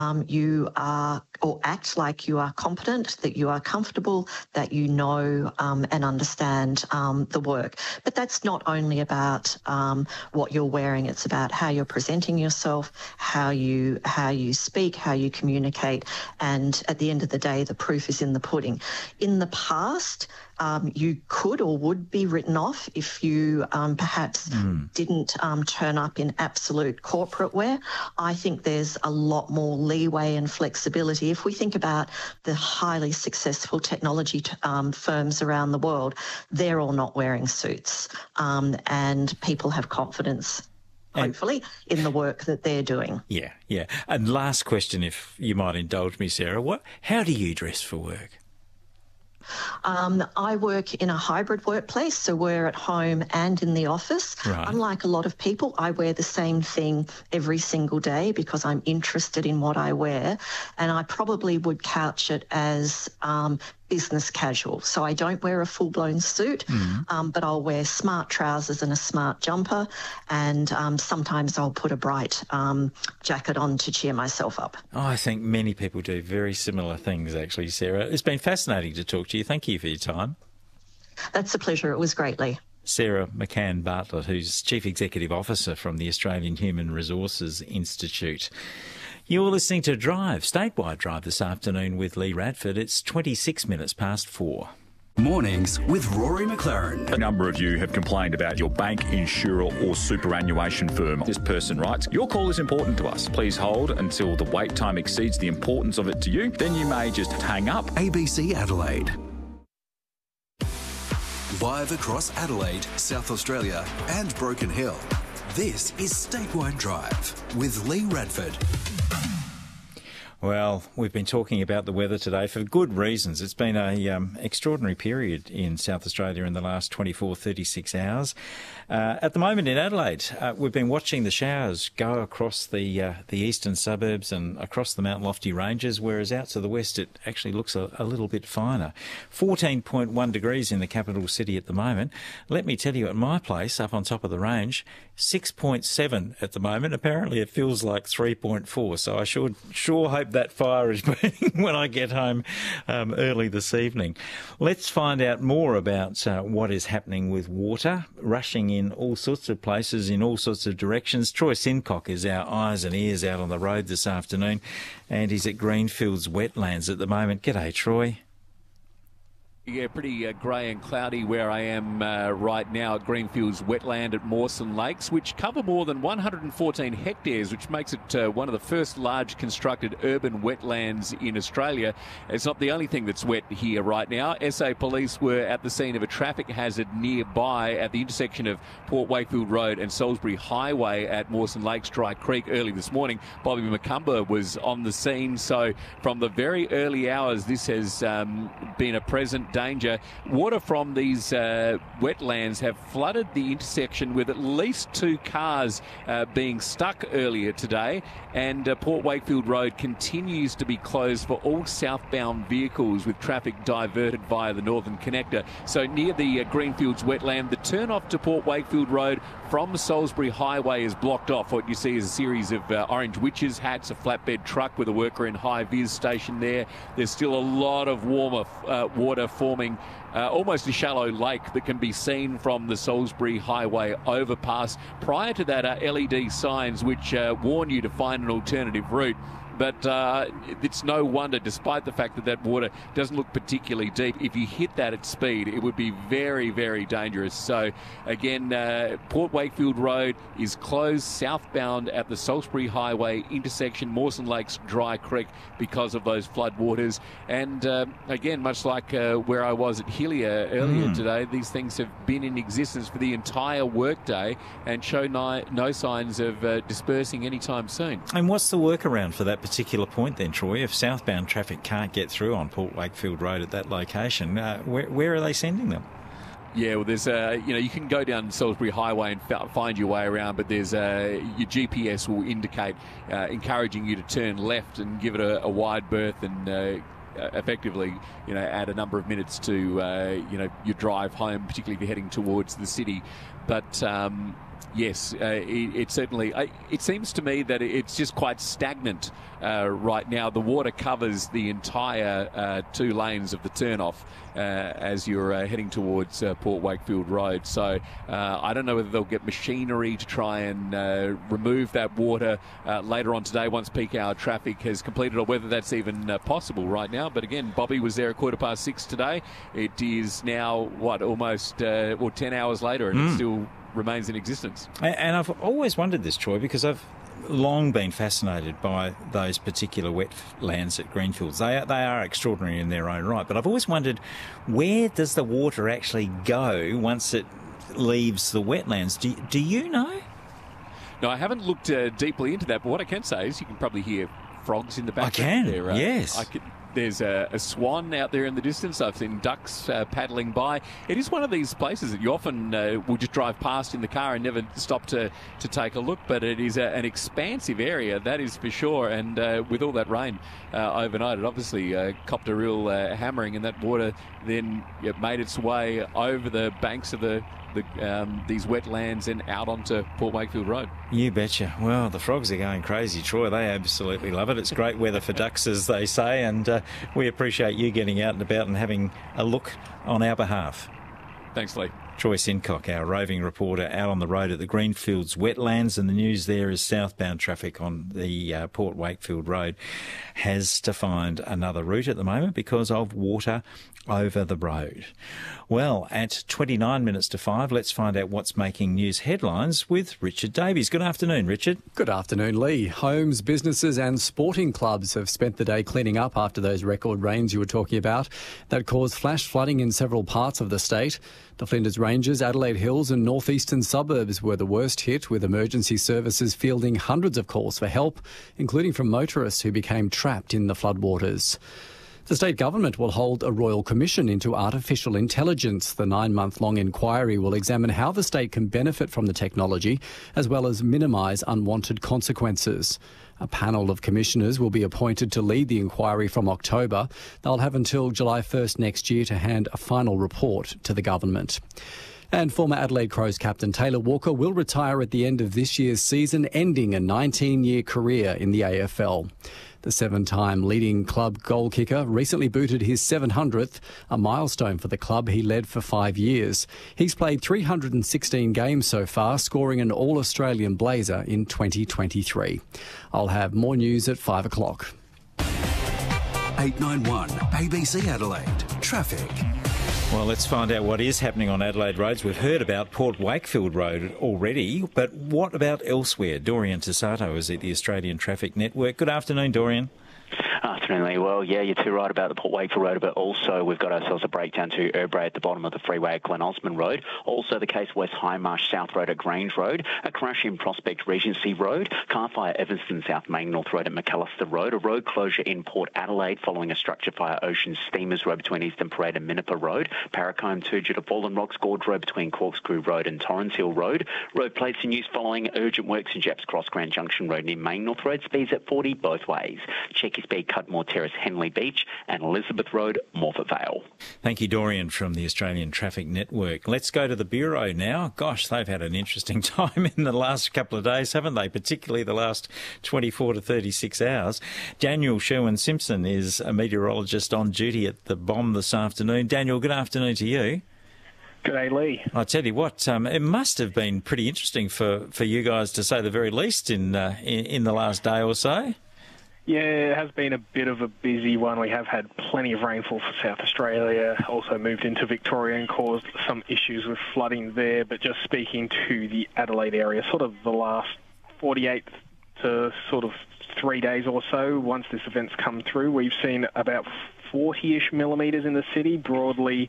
you are, or act like you are competent, that you are comfortable, that you know and understand the work. But that's not only about what you're wearing, it's about how you're presenting yourself, how you speak, how you communicate, and at the end of the day, the proof is in the pudding. In the past, you could or would be written off if you perhaps didn't turn up in absolute corporate wear. I think there's a lot more leeway and flexibility. If we think about the highly successful technology firms around the world, they're all not wearing suits, and people have confidence, hopefully, in the work that they're doing. Yeah. And last question, if you might indulge me, Sarah, how do you dress for work? I work in a hybrid workplace, so we're at home and in the office. Right. Unlike a lot of people, I wear the same thing every single day because I'm interested in what I wear, and I probably would couch it as business casual. So I don't wear a full-blown suit, but I'll wear smart trousers and a smart jumper, and sometimes I'll put a bright jacket on to cheer myself up. I think many people do very similar things, actually, Sarah. It's been fascinating to talk to you. Thank you for your time. That's a pleasure. It was great, Lee. Sarah McCann-Bartlett, who's Chief Executive Officer from the Australian Human Resources Institute. You're listening to Drive, Statewide Drive this afternoon with Lee Radford. It's 26 minutes past 4. Mornings with Rory McLaren. A number of you have complained about your bank, insurer or superannuation firm. This person writes, your call is important to us. Please hold until the wait time exceeds the importance of it to you. Then you may just hang up. ABC Adelaide. Live across Adelaide, South Australia and Broken Hill. This is Statewide Drive with Lee Radford. Well, we've been talking about the weather today for good reasons. It's been an extraordinary period in South Australia in the last 24, 36 hours. At the moment in Adelaide, we've been watching the showers go across the eastern suburbs and across the Mount Lofty Ranges, whereas out to the west it actually looks a little bit finer. 14.1 degrees in the capital city at the moment. Let me tell you, at my place up on top of the range, 6.7 at the moment. Apparently it feels like 3.4, so I sure hope that fire is burning when I get home early this evening. Let's find out more about what is happening with water rushing in all sorts of places, in all sorts of directions. Troy Sincock is our eyes and ears out on the road this afternoon, and he's at Greenfields Wetlands at the moment. G'day, Troy. Yeah, pretty grey and cloudy where I am right now at Greenfields Wetland at Mawson Lakes, which cover more than 114 hectares, which makes it one of the first large constructed urban wetlands in Australia. It's not the only thing that's wet here right now. SA Police were at the scene of a traffic hazard nearby at the intersection of Port Wakefield Road and Salisbury Highway at Mawson Lakes Dry Creek early this morning. Bobby McCumber was on the scene, so from the very early hours this has been a present danger. Water from these wetlands have flooded the intersection with at least 2 cars being stuck earlier today, and Port Wakefield Road continues to be closed for all southbound vehicles with traffic diverted via the Northern Connector. So near the Greenfields Wetland, the turn-off to Port Wakefield Road from Salisbury Highway is blocked off. What you see is a series of orange witches hats, a flatbed truck with a worker in high-vis station there. There's still a lot of water forming almost a shallow lake that can be seen from the Salisbury Highway overpass. Prior to that are LED signs which warn you to find an alternative route. But it's no wonder, despite the fact that that water doesn't look particularly deep, if you hit that at speed, it would be very, very dangerous. So, again, Port Wakefield Road is closed southbound at the Salisbury Highway intersection, Mawson Lakes Dry Creek, because of those floodwaters. And, again, much like where I was at Hillier earlier today, these things have been in existence for the entire workday and show no signs of dispersing anytime soon. And what's the workaround for that particular point then, Troy? If southbound traffic can't get through on Port Wakefield Road at that location, where are they sending them? Yeah, well, there's you can go down Salisbury Highway and find your way around, but there's your GPS will indicate encouraging you to turn left and give it a wide berth and effectively, add a number of minutes to your drive home, particularly if you're heading towards the city. But Yes, it certainly. It seems to me that it's just quite stagnant right now. The water covers the entire 2 lanes of the turnoff as you're heading towards Port Wakefield Road. So I don't know whether they'll get machinery to try and remove that water later on today once peak hour traffic has completed, or whether that's even possible right now. But again, Bobby was there at 6:15 today. It is now, almost 10 hours later, and it still remains in existence. And I've always wondered this, Troy, because I've long been fascinated by those particular wetlands at Greenfields. They are extraordinary in their own right, but I've always wondered, where does the water actually go once it leaves the wetlands? Do you know? No, I haven't looked deeply into that, but what I can say is you can probably hear frogs in the background. I can, there, yes. There's a swan out there in the distance. I've seen ducks paddling by. It is one of these places that you often will just drive past in the car and never stop to take a look, but it is an expansive area, that is for sure, and with all that rain overnight, it obviously copped a real hammering, and that water then made its way over the banks of these wetlands and out onto Port Wakefield Road. You betcha. Well, the frogs are going crazy, Troy. They absolutely love it. It's great weather for ducks, as they say, and we appreciate you getting out and about and having a look on our behalf. Thanks, Lee. Troy Sincock, our roving reporter, out on the road at the Greenfields wetlands, and the news there is southbound traffic on the Port Wakefield Road has to find another route at the moment because of water over the road. Well, at 29 minutes to 5, let's find out what's making news headlines with Richard Davies. Good afternoon, Richard. Good afternoon, Lee. Homes, businesses and sporting clubs have spent the day cleaning up after those record rains you were talking about that caused flash flooding in several parts of the state. The Flinders Ranges, Adelaide Hills and northeastern suburbs were the worst hit, with emergency services fielding hundreds of calls for help, including from motorists who became trapped in the floodwaters. The state government will hold a royal commission into artificial intelligence. The 9-month-long inquiry will examine how the state can benefit from the technology, as well as minimise unwanted consequences. A panel of commissioners will be appointed to lead the inquiry from October. They'll have until July 1st next year to hand a final report to the government. And former Adelaide Crows captain Taylor Walker will retire at the end of this year's season, ending a 19-year career in the AFL. The 7-time leading club goal kicker recently booted his 700th, a milestone for the club he led for 5 years. He's played 316 games so far, scoring an All-Australian blazer in 2023. I'll have more news at 5 o'clock. 891 ABC Adelaide. Traffic. Well, let's find out what is happening on Adelaide roads. We've heard about Port Wakefield Road already, but what about elsewhere? Dorian Tasato is at the Australian Traffic Network. Good afternoon, Dorian. Afternoon, Lee. Well, yeah, you're too right about the Port Wakefield Road, but also we've got ourselves a breakdown to Erbray at the bottom of the freeway at Glen Osmond Road. Also the case West Highmarsh South Road at Grange Road, a crash in Prospect Regency Road, car fire Evanston South Main North Road at McAllister Road, a road closure in Port Adelaide following a structure fire Ocean Steamers Road between Eastern Parade and Minnipa Road, Paracombe 2 due to Fallen Rocks Gorge Road between Corkscrew Road and Torrens Hill Road, road plates in use following urgent works in Jeps Cross Grand Junction Road near Main North Road, speeds at 40 both ways. Check your speed, Cudmore Terrace, Henley Beach and Elizabeth Road, Morphett Vale. Thank you, Dorian, from the Australian Traffic Network. Let's go to the Bureau now. Gosh, they've had an interesting time in the last couple of days, haven't they? Particularly the last 24 to 36 hours. Daniel Sherwin-Simpson is a meteorologist on duty at the BOM this afternoon. Daniel, good afternoon to you. G'day, Lee. I tell you what, it must have been pretty interesting for you guys, to say the very least, in the last day or so. Yeah, it has been a bit of a busy one. We have had plenty of rainfall for South Australia, also moved into Victoria and caused some issues with flooding there. But just speaking to the Adelaide area, sort of the last 48 to sort of 3 days or so, once this event's come through, we've seen about 40-ish millimetres in the city, broadly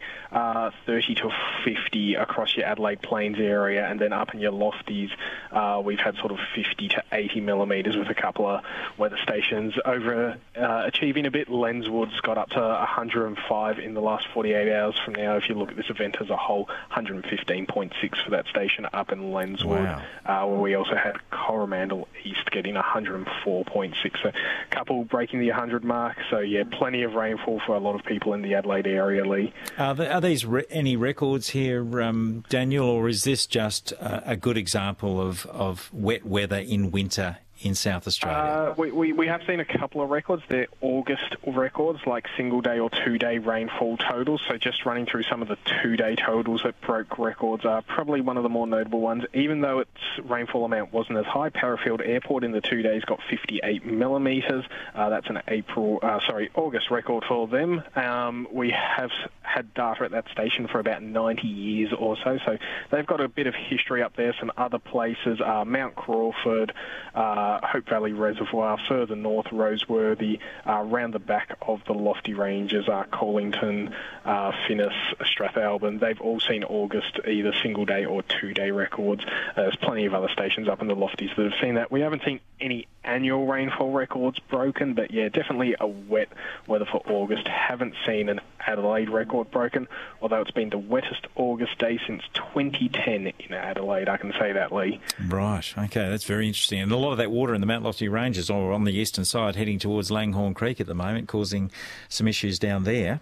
30 to 50 across your Adelaide Plains area, and then up in your lofties we've had sort of 50 to 80 millimetres with a couple of weather stations over achieving a bit. Lenswood's got up to 105 in the last 48 hours from now. If you look at this event as a whole, 115.6 for that station up in Lenswood. Wow. Where we also had Coromandel East getting 104.6. So a couple breaking the 100 mark. So yeah, plenty of rainfall rainfall for a lot of people in the Adelaide area, Lee. Are these any records here, Daniel, or is this just a good example of wet weather in winter in South Australia? We have seen a couple of records. They're August records, like single-day or two-day rainfall totals. So just running through some of the two-day totals that broke records are probably one of the more notable ones. Even though its rainfall amount wasn't as high, Parafield Airport in the 2 days got 58 millimetres. That's an August record for them. We have had data at that station for about 90 years or so. So they've got a bit of history up there. Some other places are Mount Crawford, Hope Valley Reservoir, further north, Roseworthy, around the back of the Lofty Ranges, Coolington, Finnis, Strathalbyn. They've all seen August, either single-day or two-day records. There's plenty of other stations up in the Lofties that have seen that. We haven't seen any annual rainfall records broken, but yeah, definitely a wet weather for August. Haven't seen an Adelaide record broken, although it's been the wettest August day since 2010 in Adelaide, I can say that, Lee. Right, okay, that's very interesting. And a lot of that water in the Mount Lofty Ranges or on the eastern side heading towards Langhorne Creek at the moment, causing some issues down there.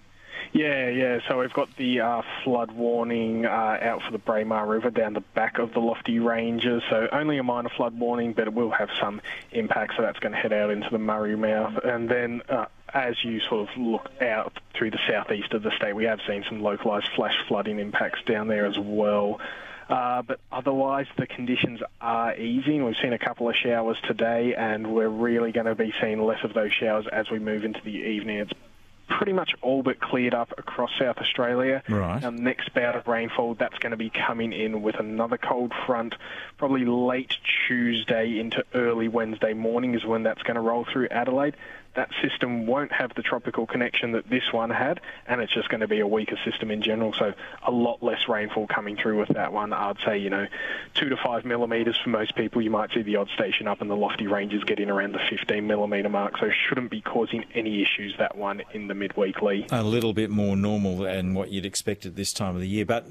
Yeah. So we've got the flood warning out for the Braemar River down the back of the Lofty Ranges. So only a minor flood warning, but it will have some impact. So that's going to head out into the Murray Mouth. And then as you sort of look out through the southeast of the state, we have seen some localised flash flooding impacts down there as well. But otherwise, the conditions are easing. We've seen a couple of showers today, and we're really going to be seeing less of those showers as we move into the evening. It's pretty much all but cleared up across South Australia. Right. Next bout of rainfall, that's going to be coming in with another cold front, probably late Tuesday into early Wednesday morning is when that's going to roll through Adelaide. That system won't have the tropical connection that this one had, and it's just going to be a weaker system in general, so a lot less rainfall coming through with that one. I'd say, 2 to 5 millimetres for most people. You might see the odd station up in the Lofty Ranges getting around the 15 millimetre mark, so shouldn't be causing any issues, that one, in the midweekly. A little bit more normal than what you'd expect at this time of the year, but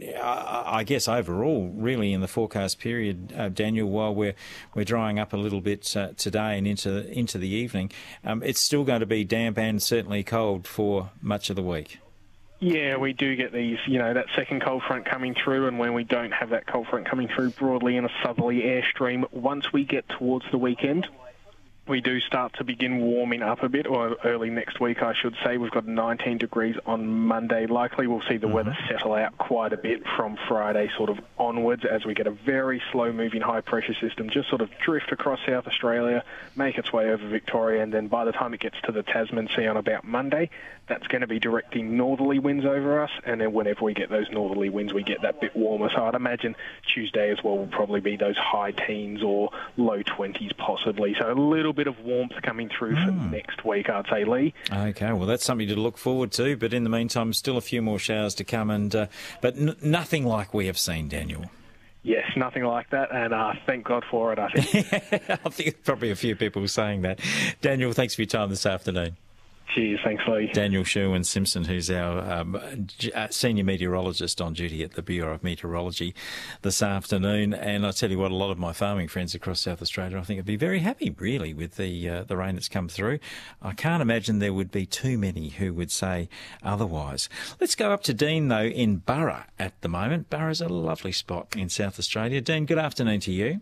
I guess overall, really in the forecast period, Daniel, while we're drying up a little bit today and into the evening, it's still going to be damp and certainly cold for much of the week. Yeah, we do get these, that second cold front coming through, and when we don't have that cold front coming through broadly in a southerly airstream, once we get towards the weekend, we do start to begin warming up a bit, or early next week, I should say. We've got 19 degrees on Monday. Likely we'll see the weather settle out quite a bit from Friday sort of onwards as we get a very slow-moving high-pressure system just sort of drift across South Australia, make its way over Victoria, and then by the time it gets to the Tasman Sea on about Monday, that's going to be directing northerly winds over us, and then whenever we get those northerly winds, we get that bit warmer. So I'd imagine Tuesday as well will probably be those high teens or low 20s possibly. So a little bit of warmth coming through for next week, I'd say, Lee. Okay, well, that's something to look forward to, but in the meantime, still a few more showers to come, and but nothing like we have seen, Daniel. Yes, nothing like that, and thank God for it, I think. I think probably a few people saying that. Daniel, thanks for your time this afternoon. Cheers, thanks, Lee. Daniel Sherwin-Simpson, who's our senior meteorologist on duty at the Bureau of Meteorology this afternoon. And I tell you what, a lot of my farming friends across South Australia, I think, would be very happy, really, with the rain that's come through. I can't imagine there would be too many who would say otherwise. Let's go up to Dean, though, in Burra at the moment. Burra's a lovely spot in South Australia. Dean, good afternoon to you.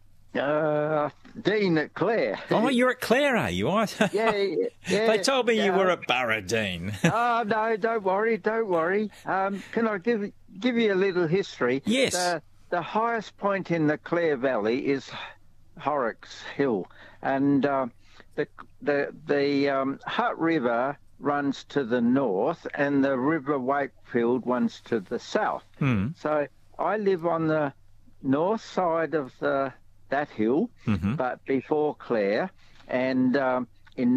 Dean at Clare. Oh, you're at Clare, are you? Yeah. They told me you were at Burra, Dean. Oh, no, don't worry. Can I give you a little history? Yes. The highest point in the Clare Valley is Horrocks Hill, and the Hutt River runs to the north, and the River Wakefield runs to the south. So I live on the north side of that hill, but before Clare, and in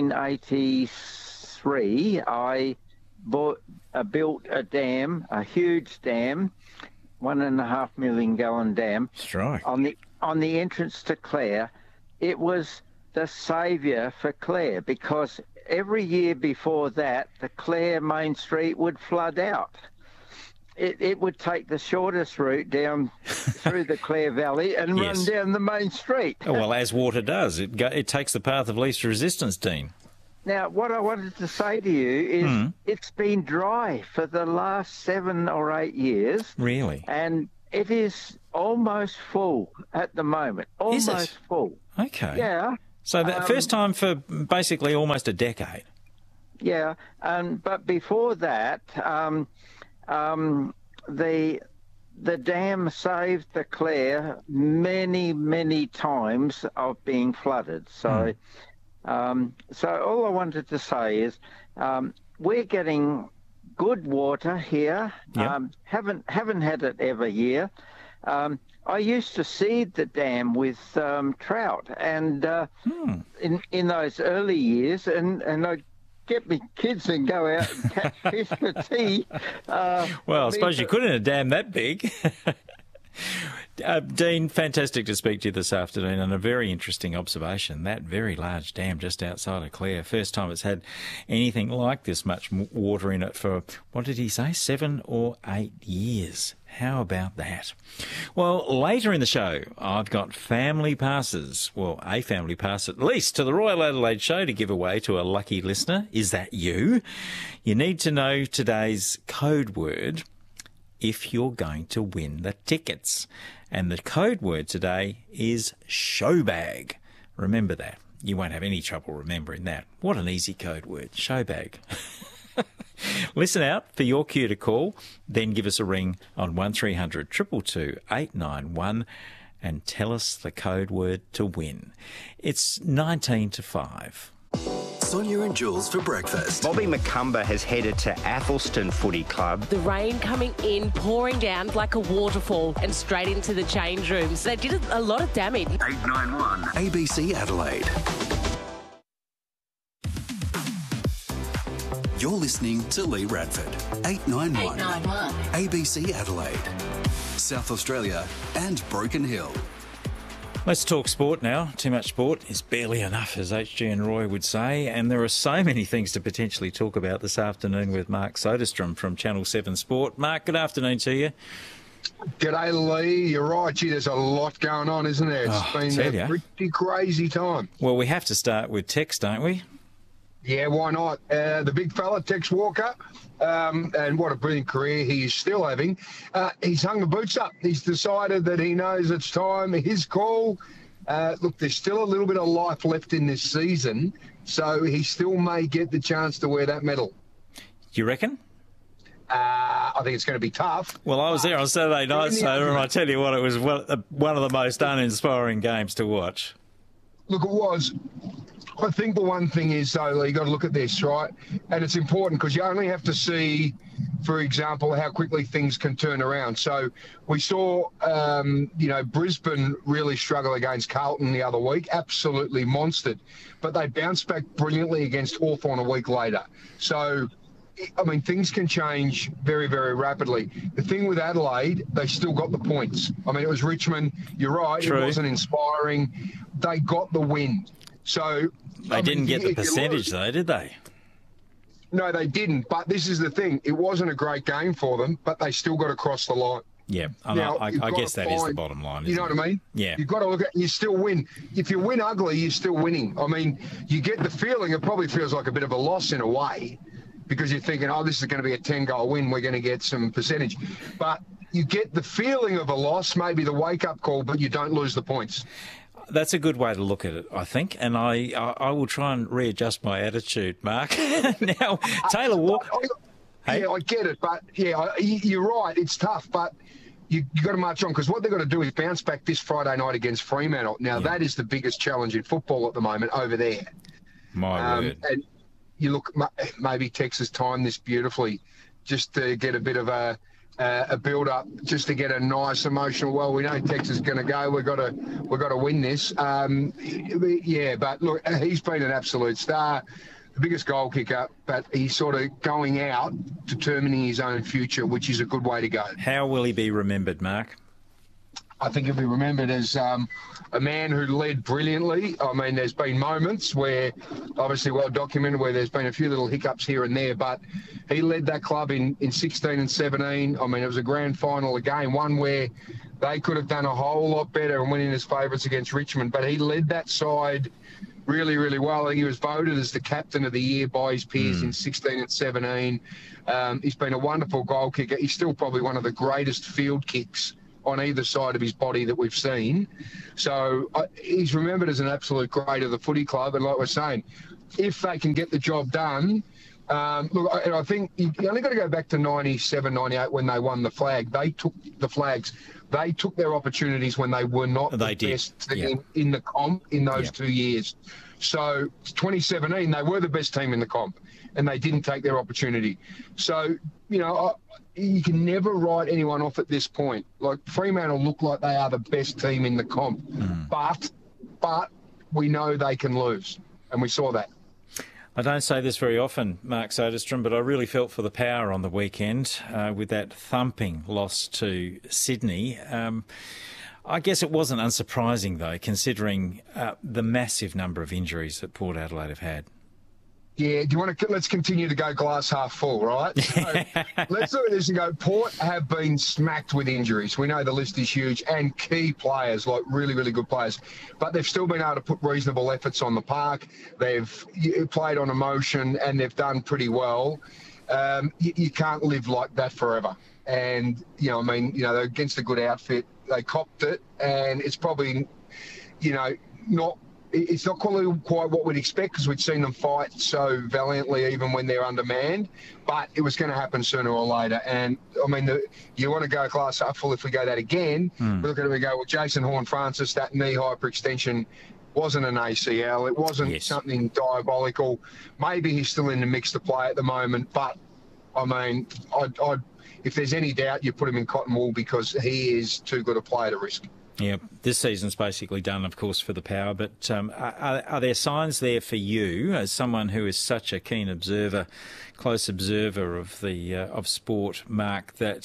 1983 I built a dam, a huge dam, 1.5 million gallon dam. Strike. On the entrance to Clare. It was the saviour for Clare, because every year before that the Clare main street would flood out. It would take the shortest route down through the Clare Valley and run down the main street. Oh, well, as water does. It takes the path of least resistance, Dean. Now, what I wanted to say to you is it's been dry for the last 7 or 8 years. Really? And it is almost full at the moment. Almost full. Okay. Yeah. So the first time for basically almost a decade. Yeah. But before that, the dam saved the Clare many, many times of being flooded. So... So all I wanted to say is we're getting good water here. Yep. Haven't had it every year. I used to seed the dam with trout, and in those early years, and I get me kids and go out and catch fish for tea. Well, I suppose you could in a dam that big. Dean, fantastic to speak to you this afternoon, and a very interesting observation. That very large dam just outside of Clare, first time it's had anything like this much water in it for, what did he say, 7 or 8 years. How about that? Well, later in the show, I've got family passes, well, a family pass at least, to the Royal Adelaide Show to give away to a lucky listener. Is that you? You need to know today's code word if you're going to win the tickets. And the code word today is showbag. Remember that. You won't have any trouble remembering that. What an easy code word, showbag. Listen out for your cue to call, then give us a ring on 1300 222 891 and tell us the code word to win. It's 19 to 5. Sonia and Jules for breakfast. Bobby McCumber has headed to Athelston Footy Club. The rain coming in, pouring down like a waterfall and straight into the change rooms. They did a lot of damage. 891 ABC Adelaide. You're listening to Lee Radford. 891 ABC Adelaide. South Australia and Broken Hill. Let's talk sport now. Too much sport is barely enough, as HG and Roy would say, and there are so many things to potentially talk about this afternoon with Mark Soderstrom from Channel 7 Sport. Mark, good afternoon to you. G'day, Lee. You're right. Gee, there's a lot going on, isn't there? It's been a pretty crazy time. Well, we have to start with Tex, don't we? Yeah, why not? The big fella, Tex Walker, and what a brilliant career he is still having. He's hung the boots up. He's decided that he knows it's time. His call. Look, there's still a little bit of life left in this season, so he still may get the chance to wear that medal. You reckon? I think it's going to be tough. Well, I was there on Saturday night, Soder, and I tell you what, it was one of the most uninspiring games to watch. Look, it was. I think the one thing is, though, you got to look at this, right? And it's important because you only have to see, for example, how quickly things can turn around. So we saw, Brisbane really struggle against Carlton the other week, absolutely monstered. But they bounced back brilliantly against Hawthorn a week later. So, I mean, things can change very, very rapidly. The thing with Adelaide, they still got the points. I mean, it was Richmond. You're right. True. It wasn't inspiring. They got the win. So they didn't get the percentage, though, did they? No, they didn't. But this is the thing. It wasn't a great game for them, but they still got across the line. Yeah, I guess that is the bottom line, you know what I mean? Yeah. You've got to look at, you still win. If you win ugly, you're still winning. I mean, you get the feeling, it probably feels like a bit of a loss in a way, because you're thinking, oh, this is going to be a 10-goal win. We're going to get some percentage. But you get the feeling of a loss, maybe the wake-up call, but you don't lose the points. That's a good way to look at it, I think, and I will try and readjust my attitude, Mark. Now, Taylor Walker... Yeah, I get it, but, you're right, it's tough, but you've got to march on, because what they've got to do is bounce back this Friday night against Fremantle. Now, that is the biggest challenge in football at the moment over there. My word. And you look, maybe Texas timed this beautifully just to get a bit of a build-up, just to get a nice emotional, well, we know Texas is going to go, we've got to win this. But look, he's been an absolute star, the biggest goal kicker, but he's sort of going out, determining his own future, which is a good way to go. How will he be remembered, Mark? I think he'll be remembered as a man who led brilliantly. I mean, there's been moments where, obviously well documented, where there's been a few little hiccups here and there, but he led that club in 16 and 17. I mean, it was a grand final again, one where they could have done a whole lot better and winning as favourites against Richmond, but he led that side really, really well. I think he was voted as the captain of the year by his peers in 16 and 17. He's been a wonderful goal kicker. He's still probably one of the greatest field kicks on either side of his body that we've seen. So he's remembered as an absolute great of the footy club. And like we're saying, if they can get the job done, look, I think you only got to go back to 97, 98 when they won the flag. They took the flags. They took their opportunities when they were not the best team in the comp in those 2 years. So 2017, they were the best team in the comp, and they didn't take their opportunity. So, you know, you can never write anyone off at this point. Like, Fremantle look like they are the best team in the comp, but we know they can lose, and we saw that. I don't say this very often, Mark Soderstrom, but I really felt for the Power on the weekend with that thumping loss to Sydney. I guess it wasn't unsurprising, though, considering the massive number of injuries that Port Adelaide have had. Yeah, do you want to? Let's continue to go glass half full, right? So let's look at this and go. Port have been smacked with injuries. We know the list is huge, and key players, like really, really good players. But they've still been able to put reasonable efforts on the park. They've played on emotion, and they've done pretty well. You can't live like that forever. And, you know, I mean, you know, they're against a good outfit. They copped it, and it's probably, you know, it's not quite what we'd expect because we'd seen them fight so valiantly even when they're undermanned, but it was going to happen sooner or later. And, I mean, you want to go glass half full if we go that again. We look at it and we go, well, Jason Horne-Francis, that knee hyperextension wasn't an ACL. It wasn't something diabolical. Maybe he's still in the mix to play at the moment, but, I mean, if there's any doubt, you put him in cotton wool because he is too good a player to risk. Yeah, this season's basically done, of course, for the Power. But are there signs there for you, as someone who is such a keen observer, close observer of the of sport, Mark, that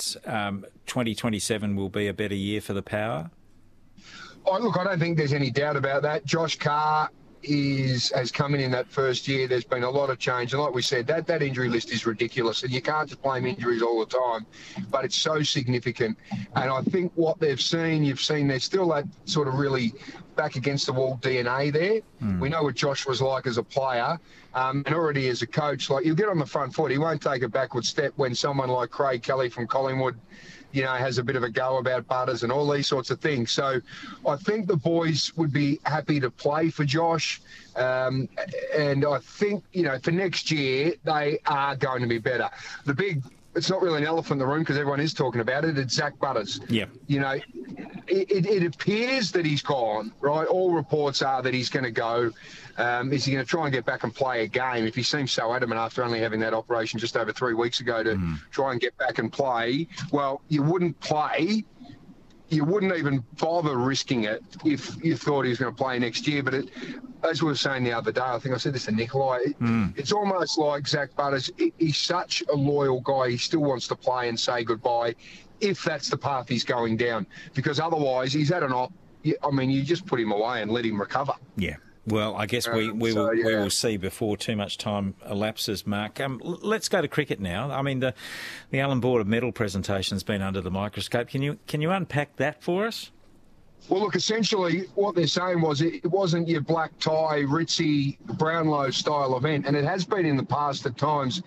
2027 will be a better year for the Power? Oh, look, I don't think there's any doubt about that. Josh Carr has come in that first year. There's been a lot of change, and like we said, that injury list is ridiculous, and you can't just blame injuries all the time, but it's so significant. And I think what you've seen there's still that sort of really back against the wall DNA there. We know what Josh was like as a player, and already as a coach. Like, you'll get on the front foot. He won't take a backward step when someone like Craig Kelly from Collingwood, you know, has a bit of a go about Butters and all these sorts of things. So I think the boys would be happy to play for Josh. And I think, you know, for next year, they are going to be better. It's not really an elephant in the room because everyone is talking about it. It's Zach Butters. Yeah. You know, it appears that he's gone, right? All reports are that he's going to go. Is he going to try and get back and play a game? If he seems so adamant after only having that operation just over 3 weeks ago to try and get back and play, well, you wouldn't play. You wouldn't even bother risking it if you thought he was going to play next year. But as we were saying the other day, I think I said this to Nikolai, it's almost like Zach Butters. He's such a loyal guy. He still wants to play and say goodbye if that's the path he's going down. Because otherwise, he's had an op. I mean, you just put him away and let him recover. Yeah. Well, I guess we will see before too much time elapses, Mark. Let's go to cricket now. I mean, the Allan Border medal presentation has been under the microscope. Can you unpack that for us? Well, look, essentially what they're saying was it wasn't your black tie, ritzy, Brownlow style event, and it has been in the past at times.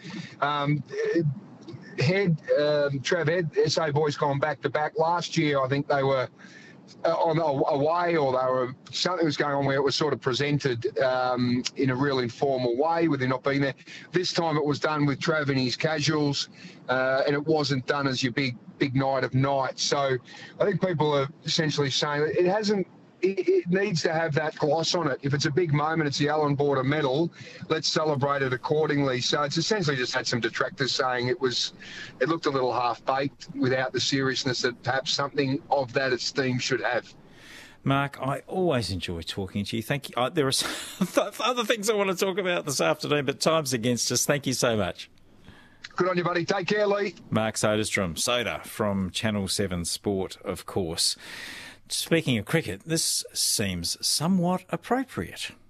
Trav Head, SA boys gone back-to-back. Last year, I think they were on away, or something was going on where it was sort of presented in a real informal way with him not being there. This time it was done with Trav in his casuals, and it wasn't done as your big night of nights. So I think people are essentially saying that it needs to have that gloss on it. If it's a big moment, it's the Allan Border medal, let's celebrate it accordingly. So it's essentially just had some detractors saying it looked a little half-baked without the seriousness that perhaps something of that esteem should have. Mark, I always enjoy talking to you. Thank you. There are other things I want to talk about this afternoon, but time's against us. Thank you so much. Good on you, buddy. Take care, Lee. Mark Soderstrom, Soda from Channel 7 Sport, of course. Speaking of cricket, this seems somewhat appropriate.